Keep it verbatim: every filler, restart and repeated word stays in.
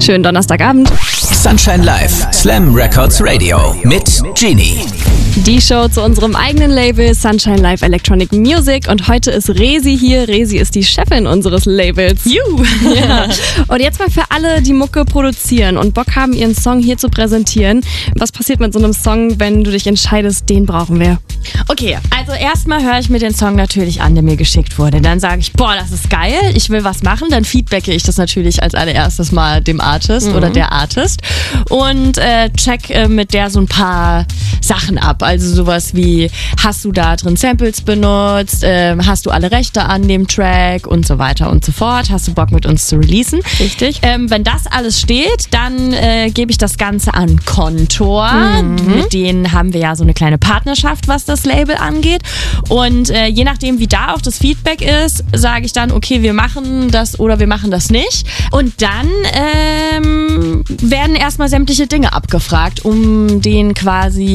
Schönen Donnerstagabend. Sunshine Live, Slam Records Radio mit Genie. Die Show zu unserem eigenen Label Sunshine Live Electronic Music und heute ist Resi hier. Resi ist die Chefin unseres Labels. Juhu! Ja. Und jetzt mal für alle, die Mucke produzieren und Bock haben, ihren Song hier zu präsentieren. Was passiert mit so einem Song, wenn du dich entscheidest, den brauchen wir? Okay, also erstmal höre ich mir den Song natürlich an, der mir geschickt wurde. Dann sage ich, boah, das ist geil, ich will was machen. Dann feedbacke ich das natürlich als allererstes mal dem Artist mhm. oder der Artist und äh, check äh, mit der so ein paar Sachen ab. Also sowas wie, hast du da drin Samples benutzt, äh, hast du alle Rechte an dem Track und so weiter und so fort. Hast du Bock mit uns zu releasen? Richtig. Ähm, wenn das alles steht, dann äh, gebe ich das Ganze an Kontor. Mhm. Mit denen haben wir ja so eine kleine Partnerschaft, was das Label angeht. Und äh, je nachdem, wie da auch das Feedback ist, sage ich dann, okay, wir machen das oder wir machen das nicht. Und dann ähm, werden erstmal sämtliche Dinge abgefragt, um den quasi